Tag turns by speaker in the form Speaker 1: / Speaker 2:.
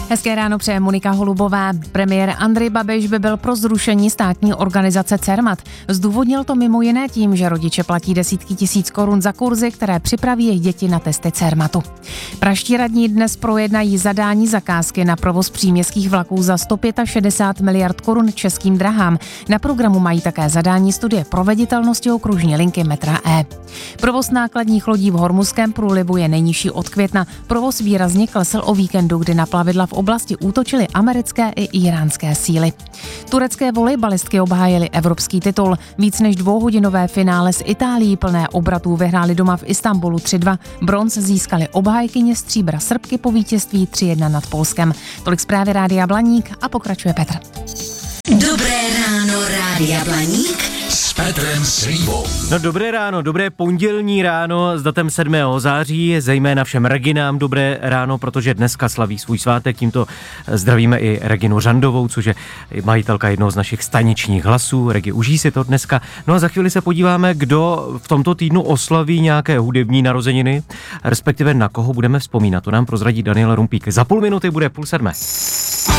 Speaker 1: Hezké ráno přeje Monika Holubová. Premiér Andrej Babiš by byl pro zrušení státní organizace Cermat. Zdůvodnil to mimo jiné tím, že rodiče platí desítky tisíc korun za kurzy, které připraví jejich děti na testy Cermatu. Pražští radní dnes projednají zadání zakázky na provoz příměstských vlaků za 165 miliard korun Českým dráhám. Na programu mají také zadání studie proveditelnosti okružní linky metra E. Provoz nákladních lodí v Hormuzském průlivu je nejnižší od května. Provoz výrazně klesl o víkendu, kdy na plavidla v oblasti útočily americké i íránské síly. Turecké volejbalistky obhájily evropský titul. Víc než dvouhodinové finále s Itálií plné obratů vyhráli doma v Istanbulu 3-2. Bronz získali obhájkyně, stříbra Srbky po vítězství 3-1 nad Polskem. Tolik zprávy Rádia Blaník a pokračuje Petr.
Speaker 2: Dobré ráno, Rádia Blaník s Petrem Slívou.
Speaker 3: No dobré ráno, dobré pondělní ráno s datem 7. září, zejména všem Reginám dobré ráno, protože dneska slaví svůj svátek, tímto zdravíme i Reginu Řandovou, což je majitelka jednoho z našich staničních hlasů. Regi, užij si to dneska. No a za chvíli se podíváme, kdo v tomto týdnu oslaví nějaké hudební narozeniny, respektive na koho budeme vzpomínat. To nám prozradí Daniel Rumpík. Za půl minuty bude 6:30.